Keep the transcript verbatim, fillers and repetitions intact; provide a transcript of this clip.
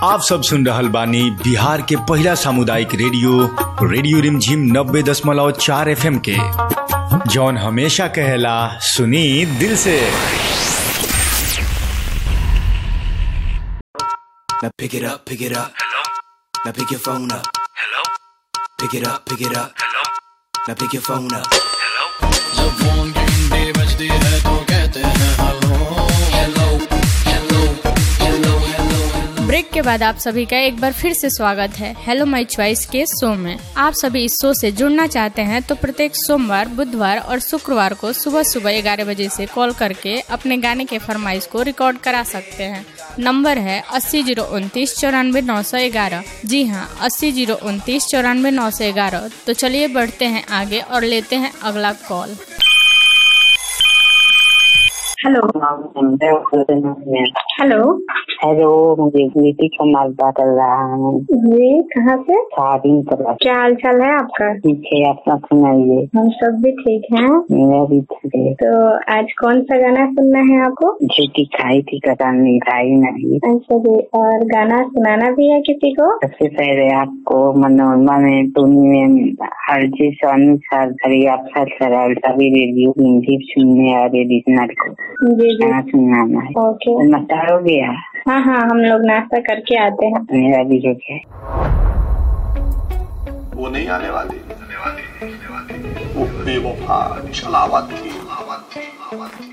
आप सब सुन रहल बानी बिहार के पहला सामुदायिक रेडियो रेडियो रिमझिम नब्बे दशमलव चार एफ एम के, जौन हमेशा कहेला सुनी दिल से। Now pick it up, pick it up. Hello. Now pick your phone up. Hello. Pick it up, pick it up. Hello. Now pick your phone up. Hello. जब फोन की घंटी बजती है तो कहते हैं hello hello hello hello hello. Break के बाद आप सभी का एक बार फिर से स्वागत है हेलो माय चॉइस के शो में। आप सभी इस शो से जुड़ना चाहते हैं तो प्रत्येक सोमवार, बुधवार और शुक्रवार को सुबह सुबह ग्यारह बजे से कॉल करके अपने गाने के फरमाइश को रिकॉर्ड करा सकते हैं। नंबर है अस्सी जीरो उनतीस चौरानवे नौ सौ ग्यारह। जी हाँ, अस्सी जीरो उनतीस चौरानवे नौ सौ ग्यारह। तो चलिए बढ़ते हैं आगे और लेते हैं अगला कॉल। हेलो हेलो हेलो, मुझे नीति कुमार बात कर रहा हूँ। जी, कहाँ से? शादी तरफ। क्या हाल चाल है आपका? ठीक है, अपना सुनाइए। हम सब भी ठीक हैं। मेरा भी ठीक है। तो आज कौन सा गाना सुनना है आपको? झूठी खाई थी कटान नहीं खाई नहीं। अच्छा जी, और गाना सुनाना भी है किसी को? सबसे पहले आपको मनोरमा में टूनी में हरजी सोनी सर खड़ी आप सर सरल सभी रेडियो हिंदी सुनने वाले लिसनर को जी जी गाना सुनाना है। ओके, नाश्ता हो गया? हाँ हाँ, हम लोग नाश्ता करके आते हैं। मेरा भी ठीक है। वो नहीं आने वाली, आने वाली, आने वाली। वो बेवफा छलावत थी।